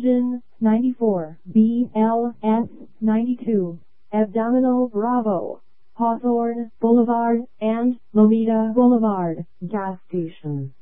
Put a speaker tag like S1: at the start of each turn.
S1: Engine 94, BLS 92, Abdominal Bravo, Hawthorne Boulevard and Lomita Boulevard.
S2: Gas station.